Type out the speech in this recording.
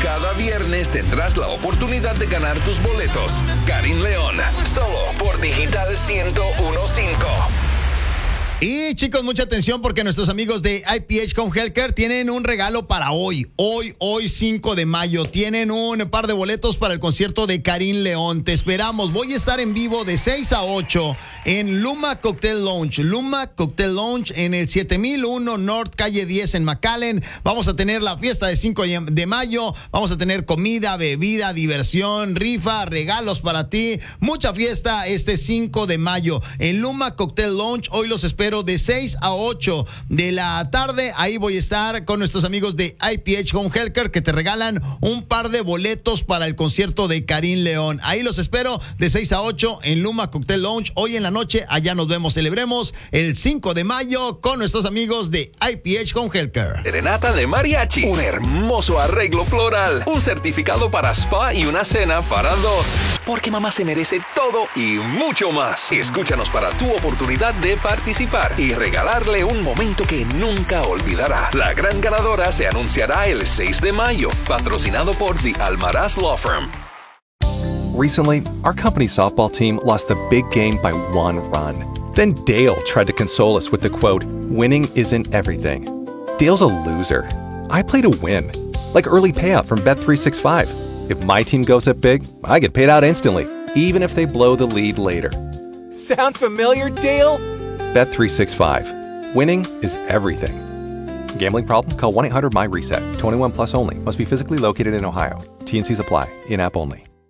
Cada viernes tendrás la oportunidad de ganar tus boletos. Karin León, solo por Digital 101.5. Y chicos, mucha atención porque nuestros amigos de IPH Home Healthcare tienen un regalo para hoy. Hoy 5 de mayo. Tienen un par de boletos para el concierto de Karin León. Te esperamos. Voy a estar en vivo de 6 a 8 en Luma Cocktail Lounge. Luma Cocktail Lounge en el 7001 North Calle 10 en McAllen. Vamos a tener la fiesta de 5 de mayo. Vamos a tener comida, bebida, diversión, rifa, regalos para ti. Mucha fiesta este 5 de mayo en Luma Cocktail Lounge. Hoy los espero de 6 a 8 de la tarde. Ahí voy a estar con nuestros amigos de IPH Home Healthcare que te regalan un par de boletos para el concierto de Karin León. Ahí los espero de 6 a 8 en Luma Cocktail Lounge. Hoy en la noche, allá nos vemos. Celebremos el 5 de mayo con nuestros amigos de IPH Home Healthcare. Serenata de mariachi, un hermoso arreglo floral, un certificado para spa y una cena para dos. Porque mamá se merece todo y mucho más. Escúchanos para tu oportunidad de participar y regalarle un momento que nunca olvidará. La gran ganadora se anunciará el 6 de mayo, patrocinado por The Almaraz Law Firm. Recently, our company's softball team lost the big game by 1 run. Then Dale tried to console us with the quote, "Winning isn't everything." Dale's a loser. I play to win. Like early payout from Bet365. If my team goes up big, I get paid out instantly, even if they blow the lead later. Sound familiar, Dale? Bet365. Winning is everything. Gambling problem? Call 1-800-MY-RESET. 21 plus only. Must be physically located in Ohio. T&Cs apply. In-app only.